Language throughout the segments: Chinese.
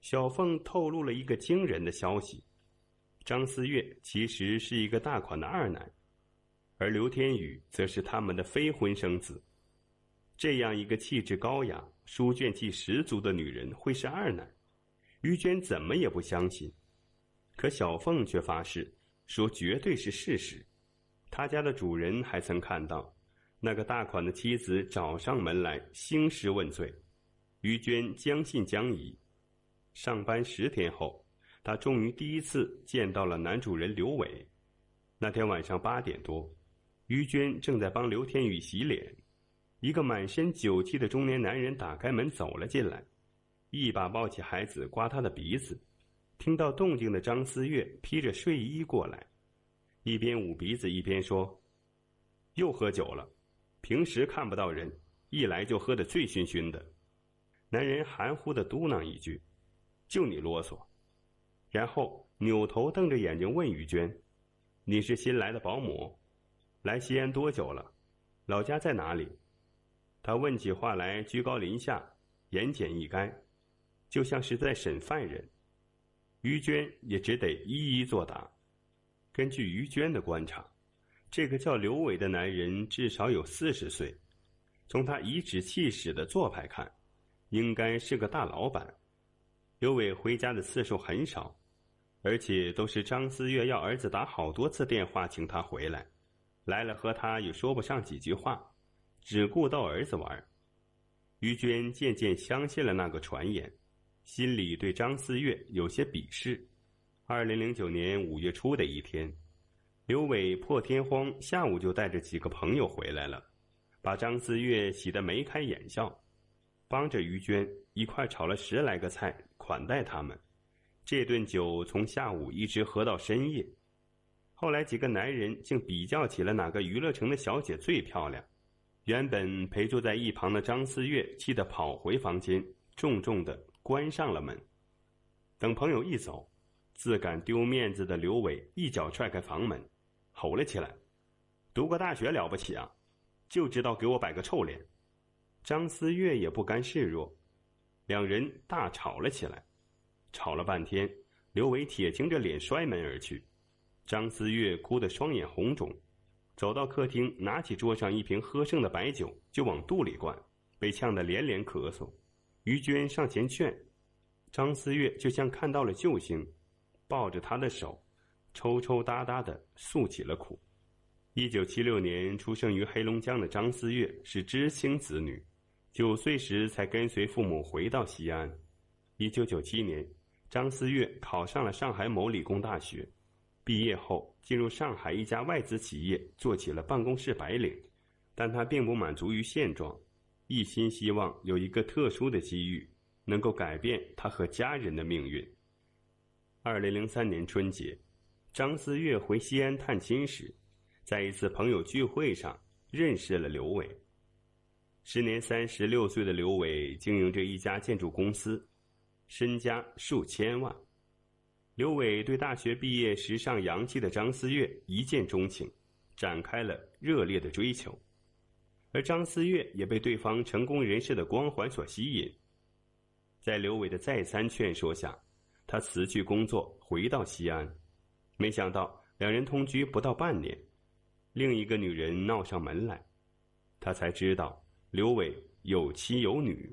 小凤透露了一个惊人的消息，张思月其实是一个大款的二男，而刘天宇则是他们的非婚生子。这样一个气质高雅、书卷气十足的女人会是二男，于娟怎么也不相信。可小凤却发誓说绝对是事实。他家的主人还曾看到那个大款的妻子找上门来兴师问罪，于娟将信将疑。上班10天后，他终于第一次见到了男主人刘伟。那天晚上8点多，于娟正在帮刘天宇洗脸，一个满身酒气的中年男人打开门走了进来，一把抱起孩子刮他的鼻子。听到动静的张思月披着睡衣过来，一边捂鼻子一边说：又喝酒了，平时看不到人，一来就喝得醉醺醺的。男人含糊地嘟囔一句：就你啰嗦。然后扭头瞪着眼睛问于娟：你是新来的保姆？来西安多久了？老家在哪里？他问起话来居高临下，言简意赅，就像是在审犯人。于娟也只得一一作答。根据于娟的观察，这个叫刘伟的男人至少有40岁，从他颐指气使的做派看，应该是个大老板。刘伟回家的次数很少，而且都是张思月要儿子打好多次电话请他回来，来了和他也说不上几句话，只顾逗儿子玩。于娟渐渐相信了那个传言，心里对张思月有些鄙视。2009年5月初的一天，刘伟破天荒下午就带着几个朋友回来了，把张思月喜得眉开眼笑，帮着于娟一块炒了10来个菜款待他们。这顿酒从下午一直喝到深夜。后来几个男人竟比较起了哪个娱乐城的小姐最漂亮。原本陪坐在一旁的张思月气得跑回房间，重重地关上了门。等朋友一走，自感丢面子的刘伟一脚踹开房门，吼了起来：读过大学了不起啊，就知道给我摆个臭脸。张思月也不甘示弱，两人大吵了起来。吵了半天，刘伟铁青着脸摔门而去。张思月哭得双眼红肿，走到客厅，拿起桌上一瓶喝剩的白酒就往肚里灌，被呛得连连咳嗽。于娟上前劝，张思月就像看到了救星，抱着他的手抽抽搭搭地诉起了苦。1976年出生于黑龙江的张思月是知青子女，9岁时才跟随父母回到西安。1997年，张思月考上了上海某理工大学，毕业后进入上海一家外资企业做起了办公室白领，但他并不满足于现状，一心希望有一个特殊的机遇能够改变他和家人的命运。2003年春节，张思月回西安探亲时，在一次朋友聚会上认识了刘伟。时年36岁的刘伟经营着一家建筑公司，身家数千万。刘伟对大学毕业时尚洋气的张思月一见钟情，展开了热烈的追求。而张思月也被对方成功人士的光环所吸引。在刘伟的再三劝说下，他辞去工作回到西安。没想到两人同居不到半年，另一个女人闹上门来，他才知道刘伟有妻有女。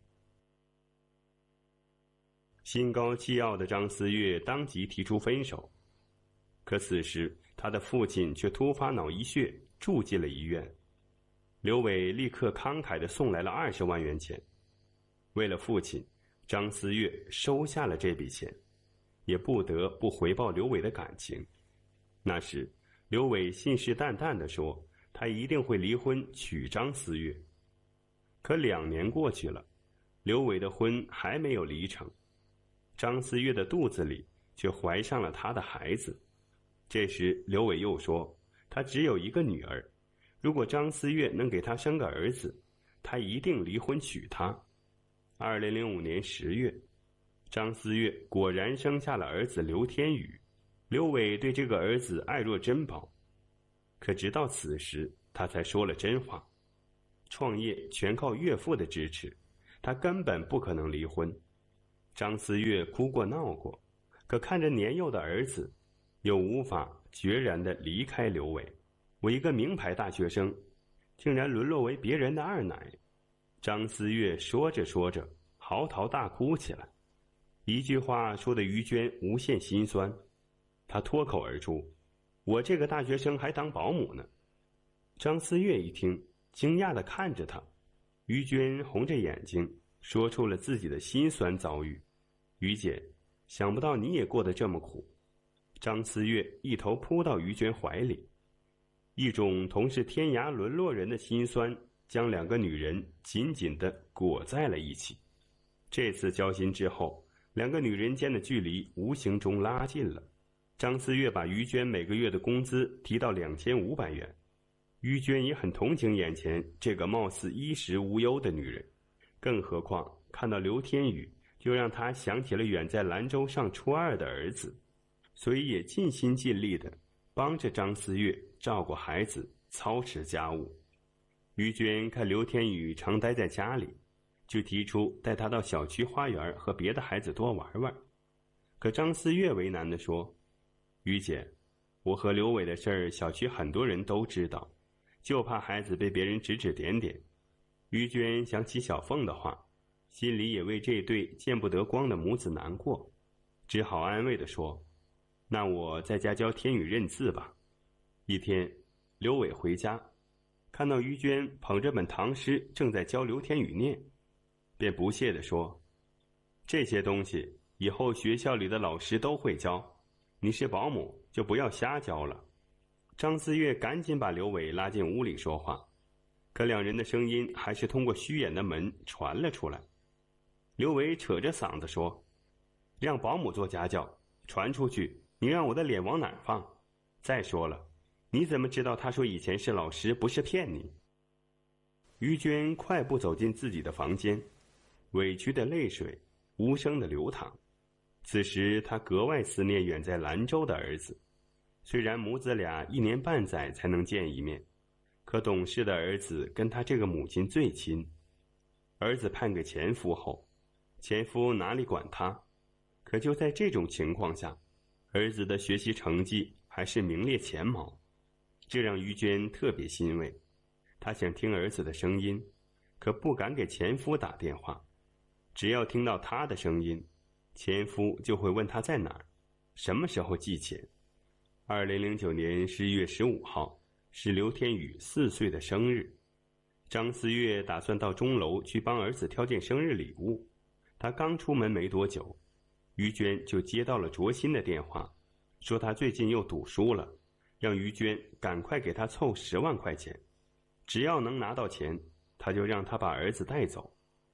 心高气傲的张思月当即提出分手，可此时他的父亲却突发脑溢血，住进了医院。刘伟立刻慷慨地送来了20万元钱。为了父亲，张思月收下了这笔钱，也不得不回报刘伟的感情。那时刘伟信誓旦旦地说他一定会离婚娶张思月。可2年过去了，刘伟的婚还没有离成，张思月的肚子里却怀上了他的孩子。这时刘伟又说他只有一个女儿，如果张思月能给他生个儿子，他一定离婚娶她。2005年10月，张思月果然生下了儿子刘天宇。刘伟对这个儿子爱若珍宝，可直到此时他才说了真话。创业全靠岳父的支持，他根本不可能离婚。 张思月哭过闹过，可看着年幼的儿子，又无法决然地离开刘伟。我一个名牌大学生，竟然沦落为别人的二奶。张思月说着说着，嚎啕大哭起来。一句话说得于娟无限心酸，她脱口而出：“我这个大学生还当保姆呢。”张思月一听，惊讶地看着她。于娟红着眼睛说出了自己的辛酸遭遇：“于姐，想不到你也过得这么苦。”张思月一头扑到于娟怀里，一种同是天涯沦落人的心酸将两个女人紧紧地裹在了一起。这次交心之后，两个女人间的距离无形中拉近了。张思月把于娟每个月的工资提到2500元。于娟也很同情眼前这个貌似衣食无忧的女人，更何况看到刘天宇，就让她想起了远在兰州上初2的儿子，所以也尽心尽力地帮着张思月照顾孩子，操持家务。于娟看刘天宇常待在家里，就提出带他到小区花园和别的孩子多玩玩。可张思月为难地说：“于姐，我和刘伟的事儿，小区很多人都知道，就怕孩子被别人指指点点。”于娟想起小凤的话，心里也为这对见不得光的母子难过，只好安慰地说：“那我在家教天宇认字吧。”一天，刘伟回家，看到于娟捧着本唐诗正在教刘天宇念，便不屑地说：“这些东西以后学校里的老师都会教，你是保姆就不要瞎教了。”张思月赶紧把刘伟拉进屋里说话，可两人的声音还是通过虚掩的门传了出来。刘伟扯着嗓子说：“让保姆做家教，传出去，你让我的脸往哪儿放？再说了，你怎么知道他说以前是老师不是骗你？”于娟快步走进自己的房间，委屈的泪水无声的流淌。此时她格外思念远在兰州的儿子，虽然母子俩1年半载才能见一面，可懂事的儿子跟他这个母亲最亲。儿子判给前夫后，前夫哪里管他？可就在这种情况下，儿子的学习成绩还是名列前茅，这让于娟特别欣慰。她想听儿子的声音，可不敢给前夫打电话。只要听到他的声音，前夫就会问他在哪儿，什么时候寄钱。2009年11月15号是刘天宇4岁的生日。张思月打算到钟楼去帮儿子挑件生日礼物，他刚出门没多久，于娟就接到了卓鑫的电话，说他最近又赌输了，让于娟赶快给他凑10万块钱，只要能拿到钱，他就让他把儿子带走。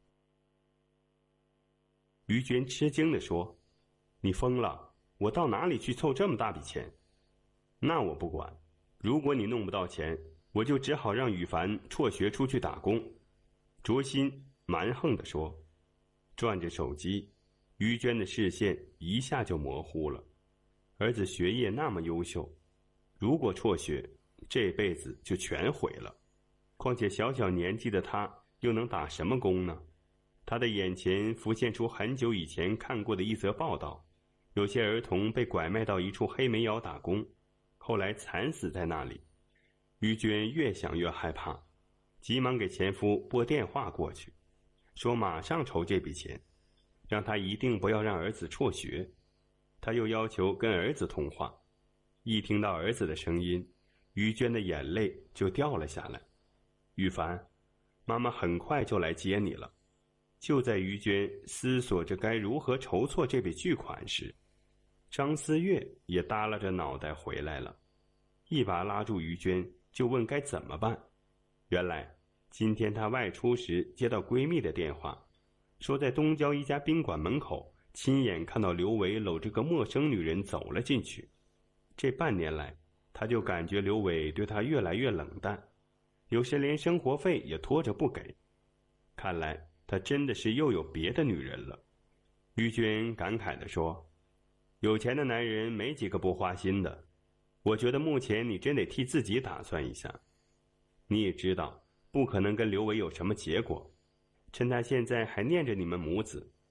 于娟吃惊地说：“你疯了，我到哪里去凑这么大笔钱？”“那我不管，如果你弄不到钱，我就只好让羽凡辍学出去打工。”卓鑫蛮横地说。转着手机，于娟的视线一下就模糊了。儿子学业那么优秀，如果辍学，这辈子就全毁了。况且小小年纪的他又能打什么工呢？他的眼前浮现出很久以前看过的一则报道，有些儿童被拐卖到一处黑煤窑打工，后来惨死在那里。于娟越想越害怕，急忙给前夫拨电话过去，说马上筹这笔钱，让他一定不要让儿子辍学。他又要求跟儿子通话，一听到儿子的声音，于娟的眼泪就掉了下来。“羽凡，妈妈很快就来接你了。”就在于娟思索着该如何筹措这笔巨款时，张思月也耷拉着脑袋回来了，一把拉住于娟，就问该怎么办。原来今天她外出时接到闺蜜的电话，说在东郊一家宾馆门口亲眼看到刘伟搂着个陌生女人走了进去。这半年来，她就感觉刘伟对她越来越冷淡，有时连生活费也拖着不给。看来他真的是又有别的女人了。于娟感慨地说：“有钱的男人没几个不花心的，我觉得目前你真得替自己打算一下。你也知道不可能跟刘伟有什么结果，趁他现在还念着你们母子，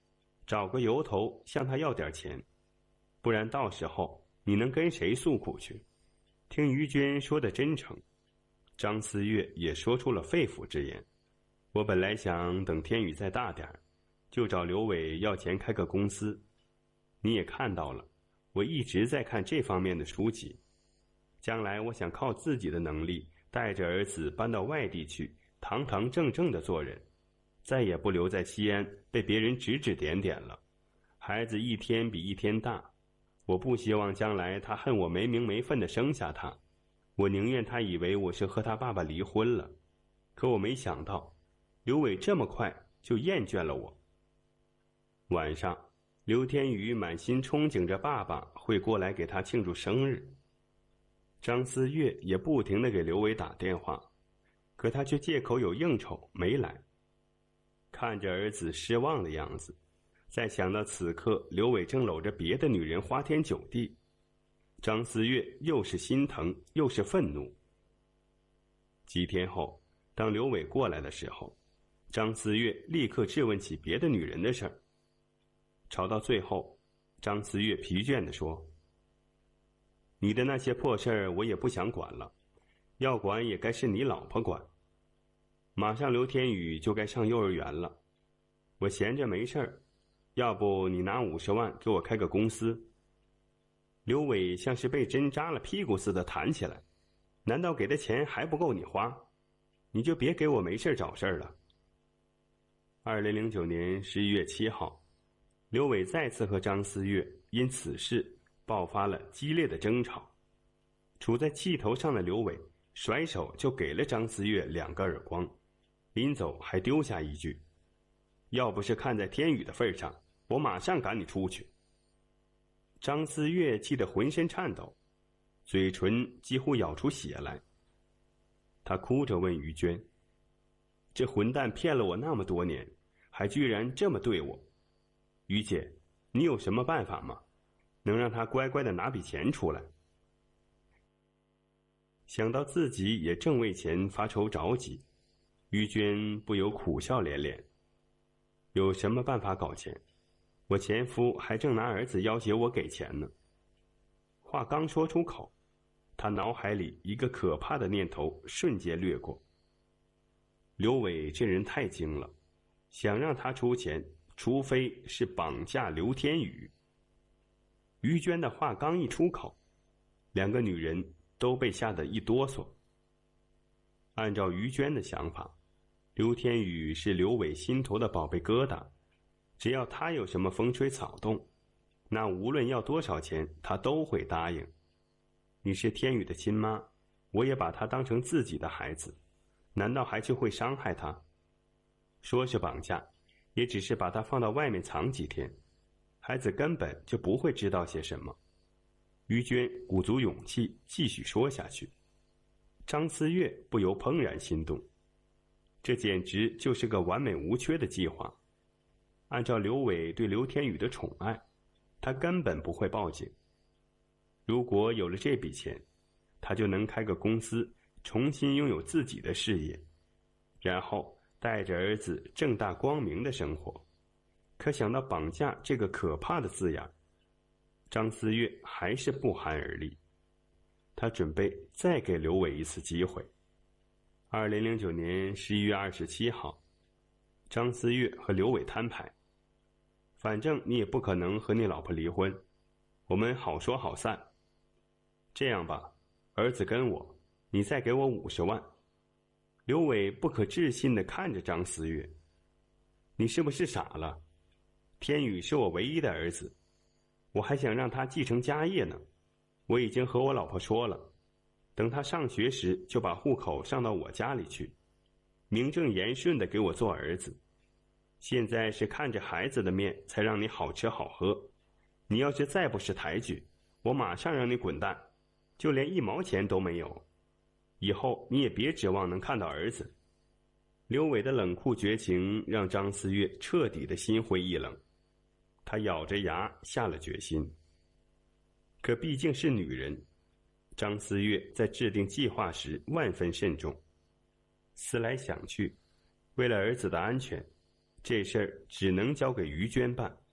找个由头向他要点钱，不然到时候你能跟谁诉苦去？听于娟说的真诚，张思月也说出了肺腑之言。我本来想等天宇再大点儿，就找刘伟要钱开个公司。你也看到了，我一直在看这方面的书籍。将来我想靠自己的能力，带着儿子搬到外地去，堂堂正正的做人，再也不留在西安被别人指指点点了。孩子一天比一天大，我不希望将来他恨我没名没分的生下他，我宁愿他以为我是和他爸爸离婚了。可我没想到刘伟这么快就厌倦了我。晚上，刘天宇满心憧憬着爸爸会过来给他庆祝生日。张思月也不停地给刘伟打电话，可他却借口有应酬没来。看着儿子失望的样子，再想到此刻刘伟正搂着别的女人花天酒地，张思月又是心疼又是愤怒。几天后，当刘伟过来的时候，张思月立刻质问起别的女人的事儿。吵到最后，张思月疲倦地说：“你的那些破事儿我也不想管了，要管也该是你老婆管。马上刘天宇就该上幼儿园了，我闲着没事儿，要不你拿50万给我开个公司。”刘伟像是被针扎了屁股似的弹起来，难道给的钱还不够你花？你就别给我没事找事儿了。2009年11月7号，刘伟再次和张思月因此事爆发了激烈的争吵。处在气头上的刘伟甩手就给了张思月2个耳光，临走还丢下一句：“要不是看在天宇的份上，我马上赶你出去。”张思月气得浑身颤抖，嘴唇几乎咬出血来。他哭着问于娟：“这混蛋骗了我那么多年，还居然这么对我。于姐，你有什么办法吗？能让他乖乖的拿笔钱出来？”想到自己也正为钱发愁着急，于娟不由苦笑连连。有什么办法搞钱？我前夫还正拿儿子要挟我给钱呢。话刚说出口，他脑海里一个可怕的念头瞬间掠过。刘伟这人太精了，想让他出钱，除非是绑架刘天宇。于娟的话刚一出口，2个女人都被吓得一哆嗦。按照于娟的想法，刘天宇是刘伟心头的宝贝疙瘩，只要他有什么风吹草动，那无论要多少钱他都会答应。你是天宇的亲妈，我也把他当成自己的孩子，难道还去会伤害他？说是绑架，也只是把他放到外面藏几天，孩子根本就不会知道些什么。于娟鼓足勇气继续说下去。张思月不由怦然心动，这简直就是个完美无缺的计划。按照刘伟对刘天宇的宠爱，他根本不会报警。如果有了这笔钱，他就能开个公司，重新拥有自己的事业，然后带着儿子正大光明的生活。可想到绑架这个可怕的字眼，张思月还是不寒而栗。他准备再给刘伟一次机会。2009年11月27号，张思月和刘伟摊牌：“反正你也不可能和你老婆离婚，我们好说好散。这样吧，儿子跟我，你再给我50万。”刘伟不可置信地看着张思月：“你是不是傻了？天宇是我唯一的儿子，我还想让他继承家业呢。我已经和我老婆说了，等他上学时就把户口上到我家里去，名正言顺地给我做儿子。现在是看着孩子的面才让你好吃好喝，你要是再不识抬举，我马上让你滚蛋，就连1毛钱都没有。以后你也别指望能看到儿子。”刘伟的冷酷绝情让张思月彻底的心灰意冷，她咬着牙下了决心。可毕竟是女人，张思月在制定计划时万分慎重。思来想去，为了儿子的安全，这事儿只能交给于娟办。